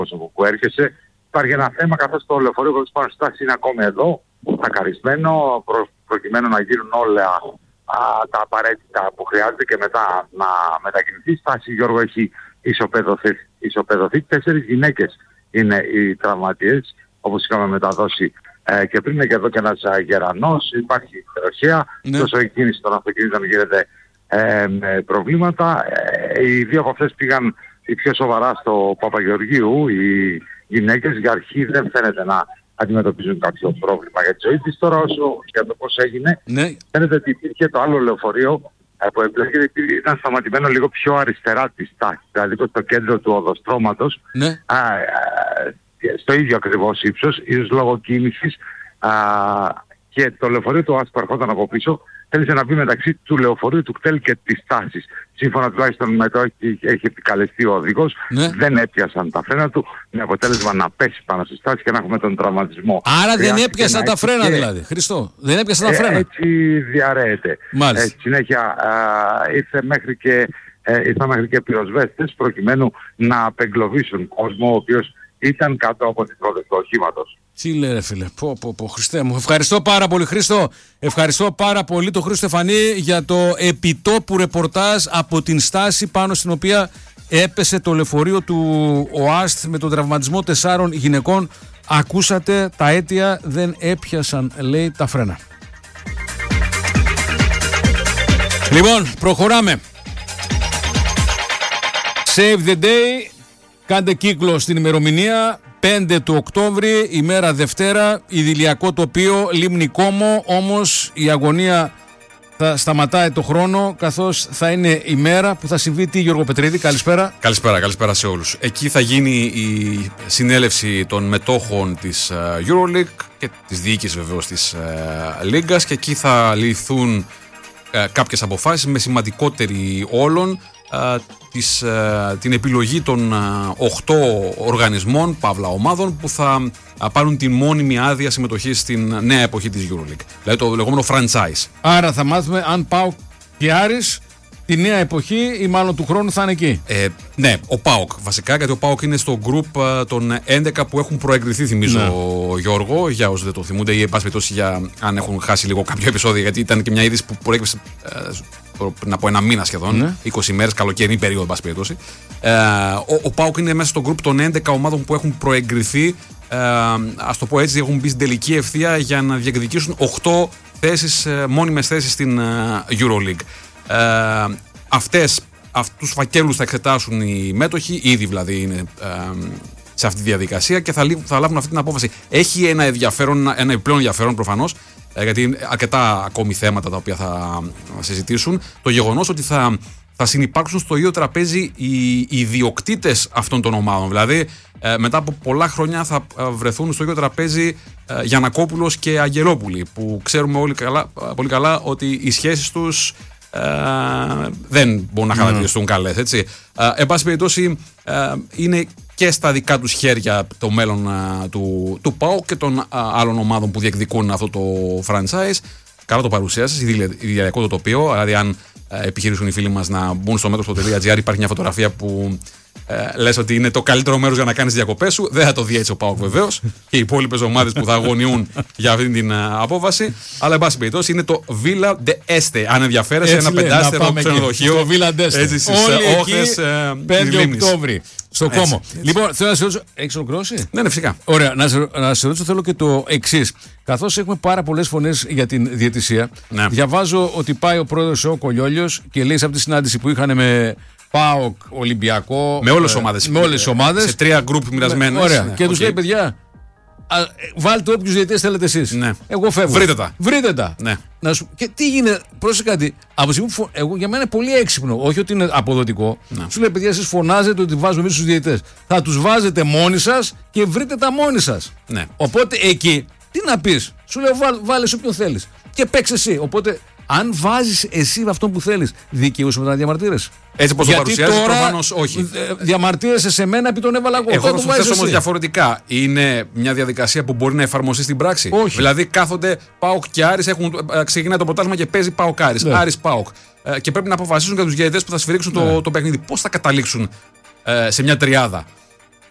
που έρχεσαι. Υπάρχει ένα θέμα καθώς το λεωφορείο χωρίς πάνω στάση είναι ακόμη εδώ, ακαρισμένο, προκειμένου να γίνουν όλα τα απαραίτητα που χρειάζεται και μετά να μετακινηθεί. Στάση, Γιώργο, έχει ισοπεδωθεί. 4 γυναίκες είναι οι τραυματίες, όπως είχαμε μεταδώσει και πριν, και εδώ και ένας γερανός. Υπάρχει τροχέα, τόσο η κίνηση των αυτοκινήτων γίνεται με προβλήματα. Οι δύο από αυτές πήγαν οι πιο σοβαρά στο Παπαγεωργίου. Οι γυναίκες για αρχή δεν φαίνεται να αντιμετωπίζουν κάποιο πρόβλημα για τη ζωή της. Τώρα όσο για το πώς έγινε, φαίνεται ότι υπήρχε το άλλο λεωφορείο που ήταν σταματημένο λίγο πιο αριστερά της τάξης, δηλαδή στο κέντρο του οδοστρώματος, στο ίδιο ακριβώς ύψος, ίσως λόγω κίνησης, και το λεωφορείο του άσπρο ερχόταν από πίσω, θέλησε να μπει μεταξύ του λεωφορείου του κτέλ και της τάσης. Σύμφωνα τουλάχιστον με το έχει επικαλεστεί ο οδηγός, δεν έπιασαν τα φρένα του, με αποτέλεσμα να πέσει πάνω στη στάση και να έχουμε τον τραυματισμό. Άρα δεν έπιασαν τα φρένα δηλαδή, Χριστό, δεν έπιασαν τα φρένα. Έτσι διαρρέεται. Συνέχεια ήρθαν μέχρι και πυροσβέστες προκειμένου να απεγκλωβίσουν κόσμο ο οποίος ήταν κάτω από τις ρόδες του οχήματος. Τι λέει ρε φίλε, Χριστέ μου. Ευχαριστώ πάρα πολύ, Χρήστο. Ευχαριστώ πάρα πολύ τον Χρήστο Στεφανή για το επιτόπου ρεπορτάζ από την στάση πάνω στην οποία έπεσε το λεωφορείο του ΟΑΣΤ με τον τραυματισμό 4 γυναικών. Ακούσατε τα αίτια, δεν έπιασαν, λέει, τα φρένα. Λοιπόν, προχωράμε. Save the day. Κάντε κύκλο στην ημερομηνία. 5 του Οκτώβρη, ημέρα Δευτέρα, idηλιακό τοπίο, λίμνη Κόμο, όμως η αγωνία θα σταματάει το χρόνο, καθώς θα είναι η μέρα που θα συμβεί τι, Γιώργο Πετρίδη, καλησπέρα. Καλησπέρα σε όλους. Εκεί θα γίνει η συνέλευση των μετόχων της EuroLeague και της διοίκησης βεβαίως της Λίγκας, και εκεί θα ληφθούν κάποιες αποφάσεις, με σημαντικότερη όλων την επιλογή των 8 οργανισμών, παύλα ομάδων, που θα πάρουν την μόνιμη άδεια συμμετοχής στην νέα εποχή της EuroLeague. Δηλαδή το λεγόμενο franchise. Άρα θα μάθουμε αν ΠΑΟΚ και Άρης τη νέα εποχή ή μάλλον του χρόνου θα είναι εκεί. Ναι, ο ΠΑΟΚ βασικά, γιατί ο ΠΑΟΚ είναι στο group των 11 που έχουν προεγκριθεί, θυμίζω, Γιώργο, για όσοι δεν το θυμούνται ή εν πάση περιπτώσει για αν έχουν χάσει λίγο κάποιο επεισόδιο, γιατί ήταν και μια είδηση που προέκυψε πριν από ένα μήνα σχεδόν, 20 ημέρες, καλοκαιρινή περίοδο, εν πάση περιπτώσει. Ο ΠΑΟΚ είναι μέσα στο group των 11 ομάδων που έχουν προεγκριθεί, ας το πω έτσι, έχουν μπει στην τελική ευθεία για να διεκδικήσουν 8 θέσεις, μόνιμες θέσεις στην EuroLeague. Αυτούς τους φακέλους θα εξετάσουν οι μέτοχοι, ήδη δηλαδή είναι σε αυτή τη διαδικασία, και θα λάβουν αυτή την απόφαση. Έχει ένα επιπλέον ενδιαφέρον προφανώς, γιατί είναι αρκετά ακόμη θέματα τα οποία θα συζητήσουν. Το γεγονός ότι θα συνυπάρξουν στο ίδιο τραπέζι οι ιδιοκτήτες αυτών των ομάδων. Δηλαδή, μετά από πολλά χρόνια θα βρεθούν στο ίδιο τραπέζι Γιαννακόπουλος και Αγγελόπουλοι, που ξέρουμε όλοι πολύ καλά ότι οι σχέσεις τους δεν μπορούν να χαρακτηριστούν καλές, έτσι. Εν πάση περιπτώσει, είναι και στα δικά τους χέρια το μέλλον του ΠΑΟΚ και των άλλων ομάδων που διεκδικούν αυτό το franchise. Καλά το παρουσίασες, idηλιακό το τοπίο. Δηλαδή, αν επιχειρήσουν οι φίλοι μας να μπουν στο metro.gr, υπάρχει μια φωτογραφία που λες ότι είναι το καλύτερο μέρος για να κάνεις διακοπές σου. Δεν θα το δει έτσι ο ΠΑΟΚ βεβαίως και οι υπόλοιπες ομάδες που θα αγωνιούν για αυτή την απόφαση. Αλλά εν πάση περιπτώσει είναι το Villa de Este. Αν ενδιαφέρεσαι, ένα 5-στερό ξενοδοχείο. Το Villa de Este. Έτσι στις όχθες 5 Οκτώβρη. Στο Κόμο. Λοιπόν, θέλω να σε ρωτήσω. Έχεις ολοκληρώσει? Ναι, φυσικά. Ωραία. Να σε ρωτήσω, θέλω και το εξής. Καθώς έχουμε πάρα πολλές φωνές για την διαιτησία, διαβάζω ότι πάει ο πρόεδρος ο Κολιόλιος και λέει σε αυτή τη συνάντηση που είχαν με ΠΑΟΚ, Ολυμπιακό. Με όλες τις ομάδες. Σε 3 γκρουπ μοιρασμένες. Ωραία. Και τους λέει, παιδιά, βάλτε όποιους διαιτητές θέλετε εσείς. Ναι. Εγώ φεύγω. Βρείτε τα. Ναι. Και τι γίνεται, πρόσεχε κάτι. Από στιγμή που για μένα είναι πολύ έξυπνο, όχι ότι είναι αποδοτικό. Ναι. Σου λέει, παιδιά, εσείς φωνάζετε ότι βάζουμε εμείς τους διαιτητές. Θα τους βάζετε μόνοι σας και βρείτε τα μόνοι σας. Ναι. Οπότε εκεί, τι να πεις. Σου λέω, βάλε όποιον θέλεις. Και παίξε εσύ. Οπότε, αν βάζεις εσύ αυτόν που θέλεις, δικαιούσε μετά να διαμαρτύρεσαι? Έτσι όπως το παρουσιάζεις, προφανώς όχι. Διαμαρτύρεσαι σε μένα επειδή τον έβαλα εγώ. Εγώ θα το θέσω όμως διαφορετικά. Είναι μια διαδικασία που μπορεί να εφαρμοστεί στην πράξη. Όχι. Δηλαδή κάθονται ΠΑΟΚ και Άρης, ξεκινάει το πρωτάθλημα και παίζει ΠΑΟΚ Άρης. Ναι. Άρης ΠΑΟΚ. Και πρέπει να αποφασίσουν για τους διαιτητές που θα σφυρίξουν το παιχνίδι. Πώς θα καταλήξουν σε μια τριάδα?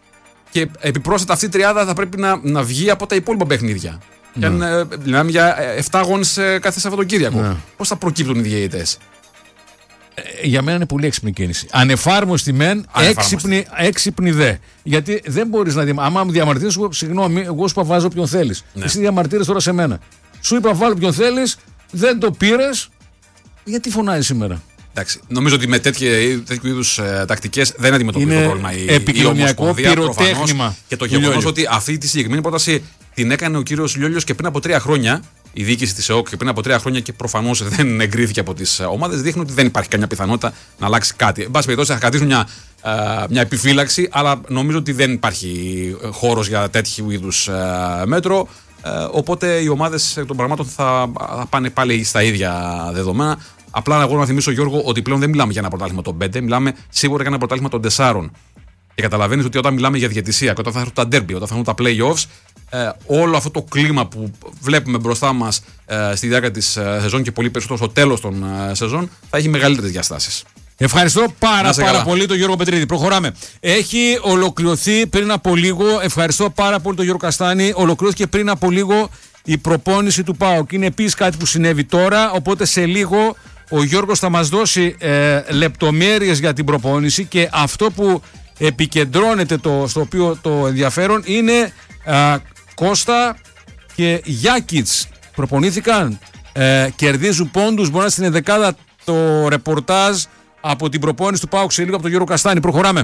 Και επιπρόσθετα αυτή η τριάδα θα πρέπει να βγει από τα υπόλοιπα παιχνίδια. Και αν μιλάμε για 7 αγώνες κάθε Σαββατοκύριακο. Πώς θα προκύπτουν οι διαιτητές? Για μένα είναι πολύ έξυπνη κίνηση. Ανεφάρμοστη μεν, έξυπνη δε. Γιατί δεν μπορείς να άμα μου διαμαρτύρεις, συγγνώμη, εγώ σου βάζω ποιον θέλεις. Εσύ διαμαρτύρεις τώρα σε μένα. Σου είπα βάλω ποιον θέλεις, δεν το πήρες. Γιατί φωνάζεις σήμερα? Εντάξει, νομίζω ότι με τέτοιου είδους τακτικές δεν αντιμετωπίζει το πρόβλημα η Ομοσπονδία. Πυροτέχνημα. Και το γεγονός ότι αυτή τη συγκεκριμένη πρόταση την έκανε ο κύριος Λιόλιος και πριν από 3 χρόνια, η διοίκηση της ΕΟΚ και πριν από 3 χρόνια, και προφανώς δεν εγκρίθηκε από τις ομάδες, δείχνει ότι δεν υπάρχει καμιά πιθανότητα να αλλάξει κάτι. Εν πάση περιπτώσει, θα κρατήσουν μια επιφύλαξη, αλλά νομίζω ότι δεν υπάρχει χώρος για τέτοιου είδους μέτρο. Οπότε οι ομάδες των πραγμάτων θα πάνε πάλι στα ίδια δεδομένα. Απλά εγώ να θυμίσω, Γιώργο, ότι πλέον δεν μιλάμε για ένα πρωτάθλημα των 5, μιλάμε σίγουρα για ένα πρωτάθλημα των 4. Και καταλαβαίνεις ότι όταν μιλάμε για διαιτησία και όταν θα έρθουν τα derby, όταν θα έρθουν τα playoffs, όλο αυτό το κλίμα που βλέπουμε μπροστά μας στη διάρκεια της σεζόν και πολύ περισσότερο στο τέλος των σεζόν θα έχει μεγαλύτερες διαστάσεις. Ευχαριστώ πάρα πολύ τον Γιώργο Πετρίδη. Προχωράμε. Έχει ολοκληρωθεί πριν από λίγο, ευχαριστώ πάρα πολύ τον Γιώργο Καστάνη, ολοκληρώθηκε πριν από λίγο η προπόνηση του ΠΑΟΚ. Είναι επίσης κάτι που συνέβη τώρα, οπότε σε λίγο ο Γιώργος θα μας δώσει λεπτομέρειες για την προπόνηση, και αυτό που επικεντρώνεται στο οποίο το ενδιαφέρον είναι Κώστα και Γιάκιτς. Προπονήθηκαν, κερδίζουν πόντους, μπορεί να είναι στην ενδεκάδα. Το ρεπορτάζ από την προπόνηση του ΠΑΟΚ σε λίγο από τον Γιώργο Καστάνη. Προχωράμε.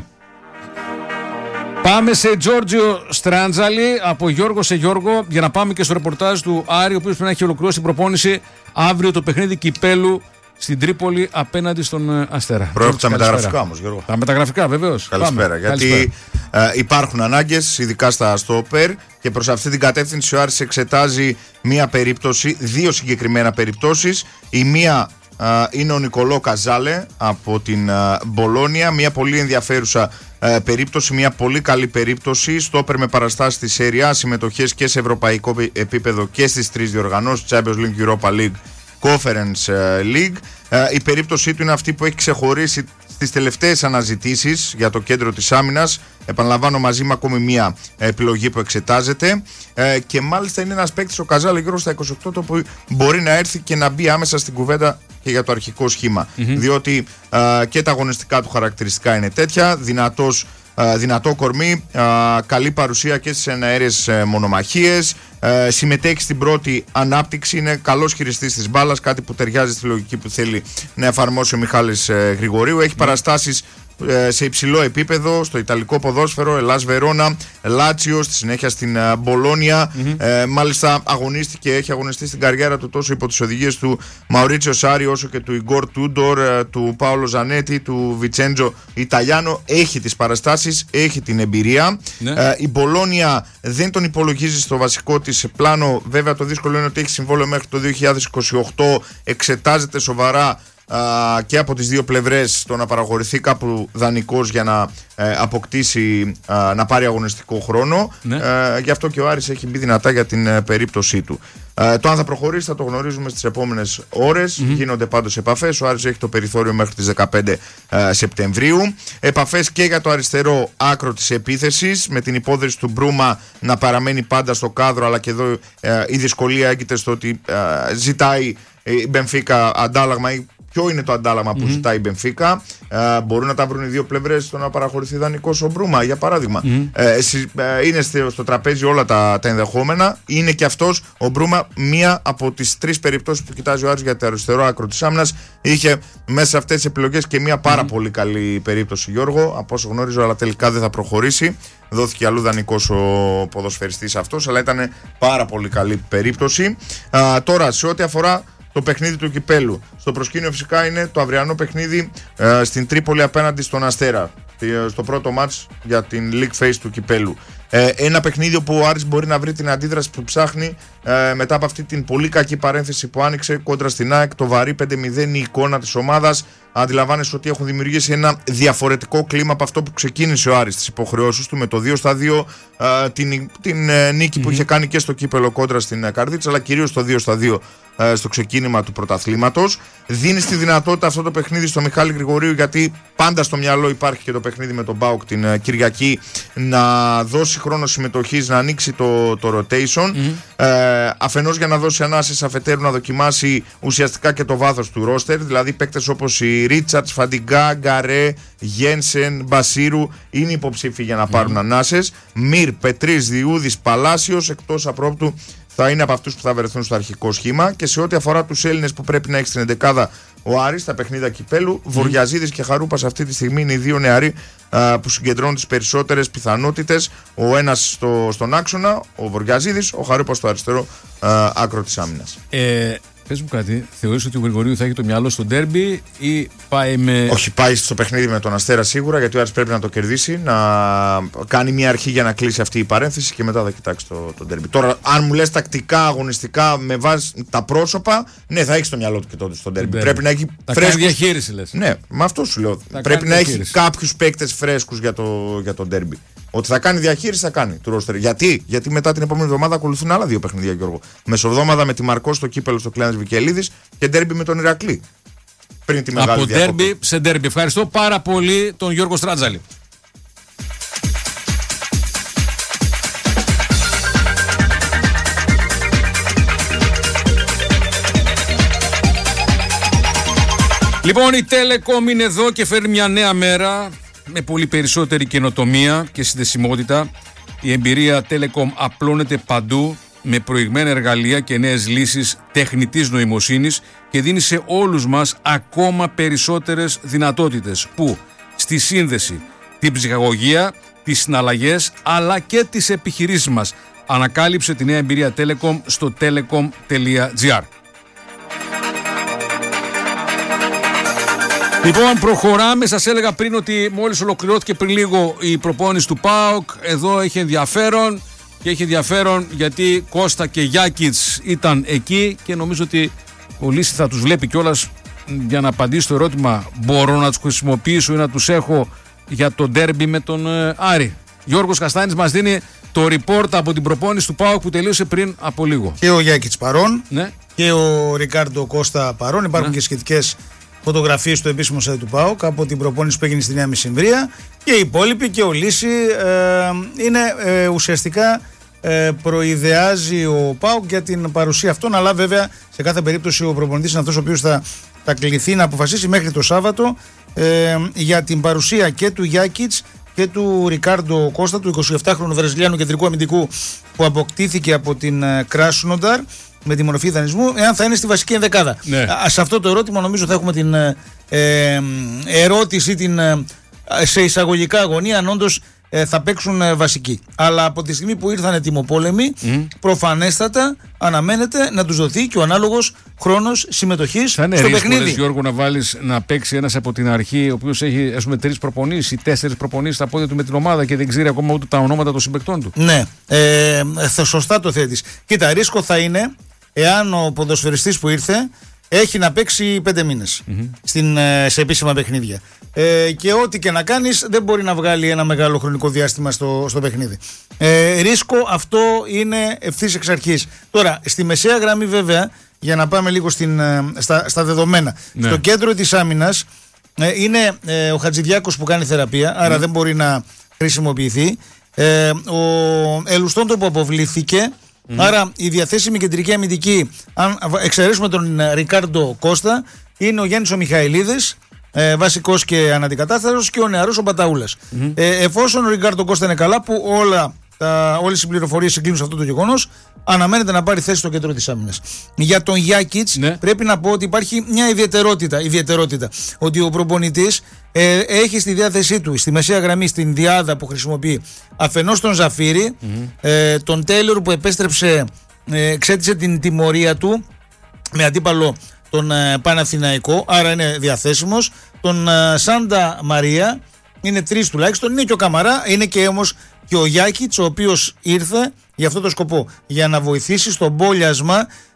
Πάμε σε Τζόρτζιο Στράντζαλη, από Γιώργο σε Γιώργο, για να πάμε και στο ρεπορτάζ του Άρη, ο οποίος πρέπει να έχει ολοκληρώσει την προπόνηση αύριο το παιχνίδι κυπέλου στην Τρίπολη απέναντι στον Αστέρα. Πρόκειται τα μεταγραφικά όμως, Γιώργο. Τα μεταγραφικά, βεβαίως. Καλησπέρα. Γιατί υπάρχουν ανάγκες, ειδικά στα στόπερ, και προς αυτή την κατεύθυνση ο Άρης εξετάζει μία περίπτωση, 2 συγκεκριμένα περιπτώσεις. Η μία είναι ο Νικολό Καζάλε από την Μπολόνια, μια πολύ ενδιαφέρουσα περίπτωση, μια πολύ καλή περίπτωση. Στόπερ με παραστάσεις στη Σέρια, συμμετοχές και σε ευρωπαϊκό επίπεδο και στις 3 διοργανώσεις, Champions League, Europa League, Conference League. Η περίπτωσή του είναι αυτή που έχει ξεχωρίσει στις τελευταίες αναζητήσεις για το κέντρο της άμυνας. Επαναλαμβάνω, μαζί με ακόμη μία επιλογή που εξετάζεται, και μάλιστα είναι ένας παίκτης, ο Καζάλε, γύρω στα 28, το που μπορεί να έρθει και να μπει άμεσα στην κουβέντα και για το αρχικό σχήμα. Διότι και τα αγωνιστικά του χαρακτηριστικά είναι τέτοια, δυνατό κορμί, καλή παρουσία και στις εναέρειες μονομαχίες, συμμετέχει στην πρώτη ανάπτυξη, είναι καλός χειριστής της μπάλας, κάτι που ταιριάζει στη λογική που θέλει να εφαρμόσει ο Μιχάλης Γρηγορίου. Έχει παραστάσεις σε υψηλό επίπεδο στο ιταλικό ποδόσφαιρο, Ελλάς Βερόνα, Λάτσιο, στη συνέχεια στην Μπολόνια. Μάλιστα έχει αγωνιστεί στην καριέρα του τόσο υπό τις οδηγίες του Μαουρίτσιο Σάρι, όσο και του Ιγκόρ Τούντορ, του Πάολο Ζανέτη, του Βιτσέντζο Ιταλιάνο. Έχει τις παραστάσεις, έχει την εμπειρία. Η Μπολόνια δεν τον υπολογίζει στο βασικό της πλάνο. Βέβαια, το δύσκολο είναι ότι έχει συμβόλαιο μέχρι το 2028, εξετάζεται σοβαρά και από τις δύο πλευρές το να παραχωρηθεί κάπου δανεικός για να αποκτήσει, να πάρει αγωνιστικό χρόνο. Γι' αυτό και ο Άρης έχει μπει δυνατά για την περίπτωσή του. Το αν θα προχωρήσει θα το γνωρίζουμε στις επόμενες ώρες. Γίνονται πάντως επαφές. Ο Άρης έχει το περιθώριο μέχρι τις 15 Σεπτεμβρίου. Επαφές και για το αριστερό άκρο της επίθεσης, με την υπόθεση του Μπρούμα να παραμένει πάντα στο κάδρο, αλλά και εδώ η δυσκολία έγκυται στο ότι ζητάει η Μπενφίκα αντάλλαγμα, ή ποιο είναι το αντάλλαγμα που ζητάει η Μπενφίκα. Μπορούν να τα βρουν οι δύο πλευρές στο να παραχωρηθεί δανεικός ο Μπρούμα, για παράδειγμα. Είναι στο τραπέζι όλα τα ενδεχόμενα. Είναι και αυτός ο Μπρούμα μία από τις 3 περιπτώσεις που κοιτάζει ο Άρης για το αριστερό άκρο της άμυνας. Είχε μέσα σε αυτές τις επιλογές και μία πάρα πολύ καλή περίπτωση, Γιώργο, από όσο γνωρίζω, αλλά τελικά δεν θα προχωρήσει. Δόθηκε αλλού δανεικός ο ποδοσφαιριστής αυτός, αλλά ήταν πάρα πολύ καλή περίπτωση. Τώρα, σε ό,τι αφορά το παιχνίδι του κυπέλου, στο προσκήνιο φυσικά είναι το αυριανό παιχνίδι στην Τρίπολη απέναντι στον Αστέρα, στο πρώτο μάτς για την League Phase του κυπέλου. Ένα παιχνίδι όπου ο Άρης μπορεί να βρει την αντίδραση που ψάχνει μετά από αυτή την πολύ κακή παρένθεση που άνοιξε κόντρα στην ΑΕΚ. Το βαρύ 5-0, η εικόνα της ομάδας, αντιλαμβάνεσαι ότι έχουν δημιουργήσει ένα διαφορετικό κλίμα από αυτό που ξεκίνησε ο Άρης στις υποχρεώσεις του με το 2-2, την νίκη που είχε κάνει και στο κύπελο κόντρα στην Καρδίτσα, αλλά κυρίως το 2-2 στο ξεκίνημα του πρωταθλήματος. Δίνει τη δυνατότητα αυτό το παιχνίδι στο Μιχάλη Γρηγορίου, γιατί πάντα στο μυαλό υπάρχει και το παιχνίδι με τον ΠΑΟΚ την Κυριακή, να δώσει χρόνο συμμετοχής, να ανοίξει το rotation. Αφενός για να δώσει ανάσες, αφετέρου να δοκιμάσει ουσιαστικά και το βάθος του ρόστερ. Δηλαδή παίκτες όπως οι Ρίτσαρτς, Φαντιγκά, Γκαρέ, Γένσεν, Μπασίρου είναι υποψήφοι για να πάρουν ανάσες. Μυρ, Πετρής, Διούδης, Παλάσιος, εκτός απρόπτου θα είναι από αυτούς που θα βρεθούν στο αρχικό σχήμα. Και σε ό,τι αφορά τους Έλληνες που πρέπει να έχει στην εντεκάδα ο Άρης, τα παιχνίδια κυπέλου, Βοριαζίδης και Χαρούπας αυτή τη στιγμή είναι οι δύο νεαροί που συγκεντρώνουν τις περισσότερες πιθανότητες. Ο ένας στον άξονα, ο Βοριαζίδης, ο Χαρούπας στο αριστερό άκρο της άμυνας. Πες μου κάτι, θεωρείς ότι ο Γρηγορίου θα έχει το μυαλό στο ντέρμπι ή πάει με... Όχι, πάει στο παιχνίδι με τον Αστέρα σίγουρα, γιατί ο Άρης πρέπει να το κερδίσει, να κάνει μια αρχή για να κλείσει αυτή η παρένθεση και μετά θα κοιτάξει το ντέρμπι. Τώρα, αν μου λες τακτικά, αγωνιστικά, με βάση τα πρόσωπα, ναι, θα έχει το μυαλό του και τότε στο ντέρμπι. Πρέπει να έχει φρέσκους. Κάνει διαχείριση, λες. Ναι, με αυτό σου λέω. Πρέπει να έχει κάποιους παίκτες φρέσκους για το ντέρμπι. Ότι θα κάνει διαχείριση, θα κάνει του ρόστερ. Γιατί μετά την επόμενη εβδομάδα ακολουθούν άλλα δύο παιχνίδια, Γιώργο. Μεσοβδόμαδα με τη Μαρκό στο κύπελο στο Κλέανας Βικελίδης και ντέρμπι με τον Ηρακλή. Πριν τη μεγάλη από ντέρμπι σε ντέρμπι. Ευχαριστώ πάρα πολύ τον Γιώργο Στράτζαλη. Λοιπόν, η Telecom είναι εδώ και φέρνει μια νέα μέρα με πολύ περισσότερη καινοτομία και συνδεσιμότητα. Η εμπειρία Telecom απλώνεται παντού με προηγμένα εργαλεία και νέες λύσεις τεχνητής νοημοσύνης και δίνει σε όλους μας ακόμα περισσότερες δυνατότητες που στη σύνδεση, την ψυχαγωγία, τις συναλλαγές αλλά και τις επιχειρήσεις μας. Ανακάλυψε τη νέα εμπειρία Telecom στο telecom.gr. Λοιπόν, προχωράμε. Σας έλεγα πριν ότι μόλις ολοκληρώθηκε πριν λίγο η προπόνηση του ΠΑΟΚ. Εδώ έχει ενδιαφέρον και έχει ενδιαφέρον γιατί Κώστα και Γιάκιτς ήταν εκεί και νομίζω ότι ο Λύση θα τους βλέπει κιόλας για να απαντήσει στο ερώτημα: μπορώ να τους χρησιμοποιήσω ή να τους έχω για το ντέρμπι με τον Άρη? Γιώργος Καστάνης μας δίνει το report από την προπόνηση του ΠΑΟΚ που τελείωσε πριν από λίγο. Και ο Γιάκιτς παρόν, ναι, και ο Ρικάρντο Κώστα παρόν. Υπάρχουν και σχετικές φωτογραφίες στο επίσημο site του ΠΑΟΚ από την προπόνηση που έγινε στη Νέα Μεσημβρία. Και οι υπόλοιποι και ο Λύση είναι ουσιαστικά προειδεάζει ο ΠΑΟΚ για την παρουσία αυτών, αλλά βέβαια σε κάθε περίπτωση ο προπονητής είναι αυτός ο οποίος θα κληθεί να αποφασίσει μέχρι το Σάββατο για την παρουσία και του Γιάκιτς και του Ρικάρντο Κώστα, του 27χρονου Βραζιλιάνου κεντρικού αμυντικού που αποκτήθηκε από την Κράσνονταρ με τη μορφή δανεισμού, εάν θα είναι στη βασική ενδεκάδα. Ναι. Σε αυτό το ερώτημα νομίζω θα έχουμε την ερώτηση σε εισαγωγικά αγωνία αν όντως θα παίξουν βασικοί. Αλλά από τη στιγμή που ήρθαν ετοιμοπόλεμοι, προφανέστατα αναμένεται να τους δοθεί και ο ανάλογος χρόνος συμμετοχής στο παιχνίδι. Θα Γιώργο, να βάλεις να παίξει ένας από την αρχή, ο οποίος έχει 3 προπονήσεις ή 4 προπονήσεις στα πόδια του με την ομάδα και δεν ξέρει ακόμα ούτε τα ονόματα των συμπαικτών του. Ναι, σωστά το θέτεις. Κοίτα, ρίσκο θα είναι εάν ο ποδοσφαιριστής που ήρθε έχει να παίξει 5 μήνες σε επίσημα παιχνίδια. Και ό,τι και να κάνεις δεν μπορεί να βγάλει ένα μεγάλο χρονικό διάστημα στο παιχνίδι. Ρίσκο αυτό είναι ευθύς εξ αρχής. Τώρα, στη μεσαία γραμμή βέβαια, για να πάμε λίγο στα δεδομένα. Ναι. Στο κέντρο της άμυνας είναι ο Χατζηδιάκος που κάνει θεραπεία, άρα δεν μπορεί να χρησιμοποιηθεί. Ο Ελουστόντο που αποβλήθηκε. Άρα η διαθέσιμη κεντρική αμυντική, αν εξαιρέσουμε τον Ρικάρντο Κώστα, είναι ο Γιάννης ο Μιχαηλίδης, βασικός και αναντικατάστατος, και ο νεαρός ο Μπαταούλας. Εφόσον ο Ρικάρντο Κώστα είναι καλά, που όλες οι πληροφορίες συγκλίνουν σε αυτό το γεγονός, αναμένεται να πάρει θέση στο κέντρο της άμυνας. Για τον Γιάκιτς πρέπει να πω ότι υπάρχει μια ιδιαιτερότητα, ότι ο προπονητής έχει στη διάθεσή του, στη μεσαία γραμμή, στην διάδα που χρησιμοποιεί, αφενός τον Ζαφίρι, τον Τέιλορ που επέστρεψε, ξέτησε την τιμωρία του με αντίπαλο τον Παναθηναϊκό, άρα είναι διαθέσιμος, τον Σάντα Μαρία, είναι 3 τουλάχιστον, είναι και ο Καμαρά, είναι και όμως και ο Γιάκιτς, ο οποίος ήρθε για αυτό το σκοπό, για να βοηθήσει στο μπόλιασμα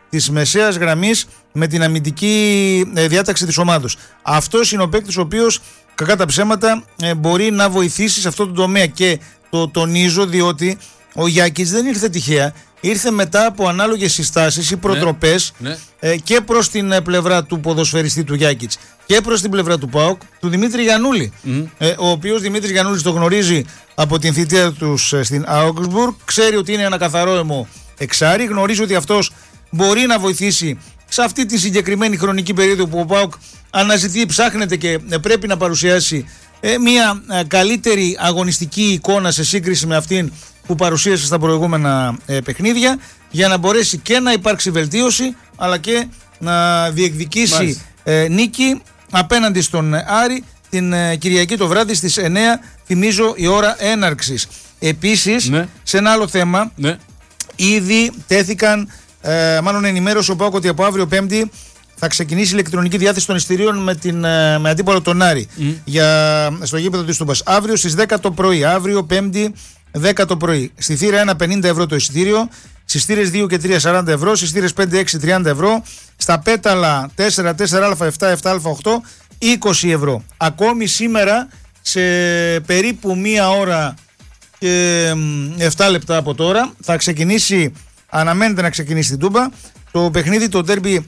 της μεσαίας γραμμής με την αμυντική διάταξη της ομάδος. Αυτός είναι ο παίκτης ο οποίος, κακά τα ψέματα, μπορεί να βοηθήσει σε αυτό το τομέα, και το τονίζω διότι ο Γιάκιτς δεν ήρθε τυχαία. Ήρθε μετά από ανάλογες συστάσεις ή προτροπές και προς την πλευρά του ποδοσφαιριστή του Γιάκιτς και προς την πλευρά του ΠΑΟΚ, του Δημήτρη Γιαννούλη, ο οποίος Δημήτρης Γιαννούλης το γνωρίζει από την θητεία τους στην Augsburg, ξέρει ότι είναι ένα καθαρό αιμο εξάρι, γνωρίζει ότι αυτός μπορεί να βοηθήσει σε αυτή τη συγκεκριμένη χρονική περίοδο που ο ΠΑΟΚ αναζητεί, ψάχνεται και πρέπει να παρουσιάσει μια καλύτερη αγωνιστική εικόνα σε σύγκριση με αυτήν που παρουσίασε στα προηγούμενα παιχνίδια, για να μπορέσει και να υπάρξει βελτίωση αλλά και να διεκδικήσει νίκη απέναντι στον Άρη την Κυριακή το βράδυ στις 9, θυμίζω, η ώρα έναρξης. Επίσης, σε ένα άλλο θέμα, ήδη τέθηκαν, μάλλον ενημέρωσε ο ΠΑΟΚ ότι από αύριο Πέμπτη θα ξεκινήσει η ηλεκτρονική διάθεση των εισιτηρίων με αντίπαλο τον Άρη στο γήπεδο της Τούμπας. Αύριο στις 10 το πρωί, αύριο Πέμπτη 10 το πρωί. Στη θύρα 1 50 ευρώ το εισιτήριο, στις θύρες 2 και 3 40 ευρώ, στις θύρες 5, 6, 30 ευρώ, στα πέταλα 4, 4α, 7, 7α8 20 ευρώ. Ακόμη σήμερα, σε περίπου μία ώρα και 7 λεπτά από τώρα, θα ξεκινήσει, αναμένεται να ξεκινήσει στην Τούμπα το παιχνίδι, το ντέρμπι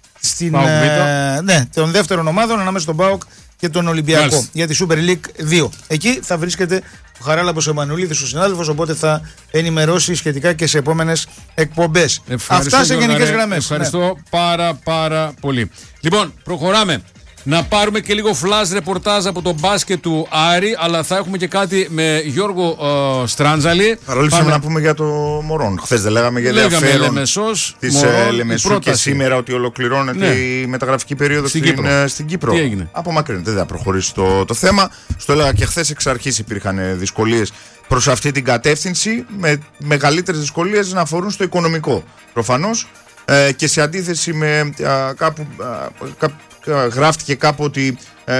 των δεύτερων ομάδων ανάμεσα στον ΠΑΟΚ και τον Ολυμπιακό για τη Super League 2. Εκεί θα βρίσκεται ο Χαράλαμπος Εμμανουηλίδης, ο συνάδελφος, οπότε θα ενημερώσει σχετικά και σε επόμενες εκπομπές. Αυτά σε γενικές γραμμές. Ευχαριστώ πάρα πολύ. Λοιπόν, προχωράμε. Να πάρουμε και λίγο flash ρεπορτάζ από το μπάσκετ του Άρη, αλλά θα έχουμε και κάτι με Γιώργο Στράντζαλη. Παρόλυψαμε να πούμε για το Μωρόν. Χθες δεν λέγαμε για ενδιαφέρον της Λεμεσού και σήμερα ότι ολοκληρώνεται η μεταγραφική περίοδος στην Κύπρο. Τι έγινε? Απομακρύνεται, δεν θα προχωρήσει το θέμα. Στο έλεγα και χθες, εξ αρχής υπήρχαν δυσκολίες προς αυτή την κατεύθυνση, με μεγαλύτερες δυσκολίες να αφορούν στο οικονομικό. Προφανώς, και σε αντίθεση με γράφτηκε κάπου ότι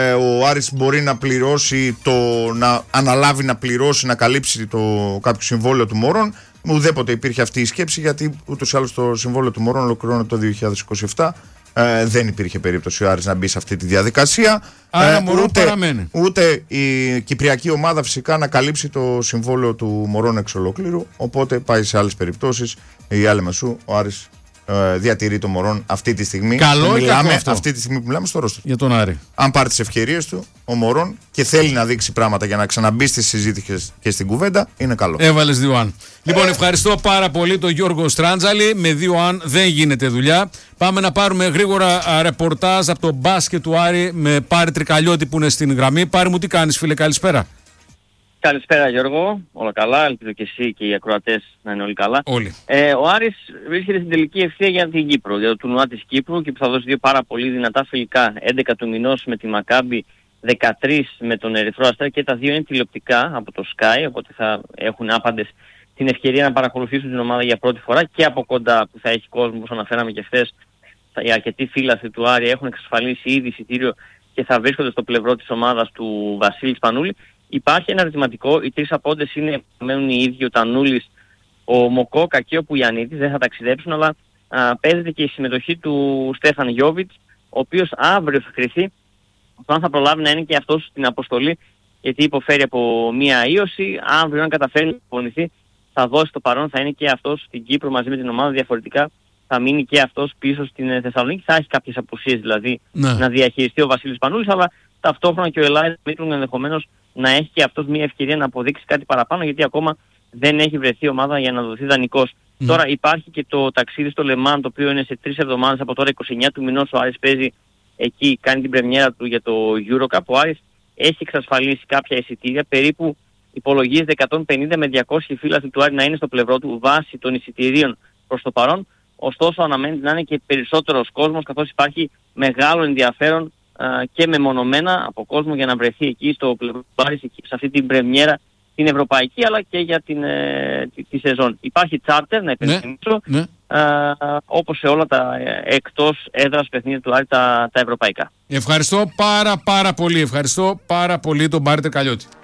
ο Άρης μπορεί να πληρώσει, να αναλάβει να πληρώσει, να καλύψει κάποιο συμβόλαιο του Μωρόν. Ουδέποτε υπήρχε αυτή η σκέψη, γιατί ούτως ή άλλως το συμβόλαιο του Μωρόν ολοκληρώνεται το 2027. Δεν υπήρχε περίπτωση ο Άρης να μπει σε αυτή τη διαδικασία. Άρα παραμένει. Ούτε η κυπριακή ομάδα φυσικά να καλύψει το συμβόλαιο του Μωρόν εξ ολοκλήρου. Οπότε πάει σε άλλες περιπτώσεις η άλλη μεσού. Ο Άρης διατηρεί το Μωρόν αυτή τη στιγμή. Καλό ή κακό αυτό? Αυτή τη στιγμή που μιλάμε στο ρόστερ. Για τον Άρη. Αν πάρει τις ευκαιρίες του ο Μωρόν και θέλει να δείξει πράγματα για να ξαναμπεί στη συζήτηση και στην κουβέντα, είναι καλό. Έβαλες 2-1. Λοιπόν, ευχαριστώ πάρα πολύ τον Γιώργο Στράντζαλη. Με 2-1 δεν γίνεται δουλειά. Πάμε να πάρουμε γρήγορα ρεπορτάζ από το μπάσκετ του Άρη με Πάρη Τρικαλιώτη που είναι στην γραμμή. Πάρη μου, τι κάνεις, φίλε, καλησπέρα. Καλησπέρα Γιώργο, όλα καλά, ελπίζω και εσύ και οι ακροατές να είναι όλοι καλά. Όλοι. Ο Άρης βρίσκεται στην τελική ευθεία για την Κύπρο, για το τουρνουά της Κύπρου, και που θα δώσει δύο πάρα πολύ δυνατά φιλικά, 11 του μηνός με τη Μακάμπι, 13 με τον Ερυθρό Αστέρα, και τα δύο είναι τηλεοπτικά από το Sky, οπότε θα έχουν άπαντες την ευκαιρία να παρακολουθήσουν την ομάδα για πρώτη φορά και από κοντά, που θα έχει κόσμο, όπως αναφέραμε και χθες. Οι αρκετοί φίλαθλοι του Άρη έχουν εξασφαλίσει ήδη εισιτήριο και θα βρίσκονται στο πλευρό της ομάδας του Βασίλη Σπανούλη. Υπάρχει ένα ερωτηματικό, οι τρεις απόντες μένουν οι ίδιοι, ο Τανούλης, ο Μοκόκα και ο Πουγιαννίτης, δεν θα ταξιδέψουν, αλλά παίζεται και η συμμετοχή του Στέφαν Γιόβιτς, ο οποίος αύριο θα κριθεί αν θα προλάβει να είναι και αυτός στην αποστολή, γιατί υποφέρει από μία ίωση. Αύριο αν καταφέρει να υπομονηθεί, θα δώσει το παρόν, θα είναι και αυτός στην Κύπρο μαζί με την ομάδα, διαφορετικά θα μείνει και αυτός πίσω στην Θεσσαλονίκη. Θα έχει κάποιες απουσίες δηλαδή να διαχειριστεί ο Βασίλης Πανούλης, αλλά ταυτόχρονα και ο Ελάης Μήτρου ενδεχομένως να έχει και αυτός μια ευκαιρία να αποδείξει κάτι παραπάνω, γιατί ακόμα δεν έχει βρεθεί ομάδα για να δοθεί δανεικός. Τώρα υπάρχει και το ταξίδι στο Λεμάν, το οποίο είναι σε 3 εβδομάδες από τώρα, 29 του μηνός. Ο Άρης παίζει εκεί, κάνει την πρεμιέρα του για το EuroCup. Ο Άρης έχει εξασφαλίσει κάποια εισιτήρια, περίπου υπολογίζεται 150 με 200 φίλαθλοι του Άρη να είναι στο πλευρό του βάσει των εισιτηρίων προς το παρόν. Ωστόσο αναμένεται να είναι και περισσότερος κόσμος, καθώς υπάρχει μεγάλο ενδιαφέρον και μεμονωμένα από κόσμο για να βρεθεί εκεί στο πλευρό του Άρη, σε αυτή την πρεμιέρα την ευρωπαϊκή, αλλά και για τη σεζόν. Υπάρχει τσάρτερ, να υπενθυμίσω, όπως σε όλα τα εκτός έδρας παιχνίδια του Άρη τα ευρωπαϊκά. Ευχαριστώ πάρα πολύ. Ευχαριστώ πάρα πολύ τον Πάρη Τρικαλιώτη.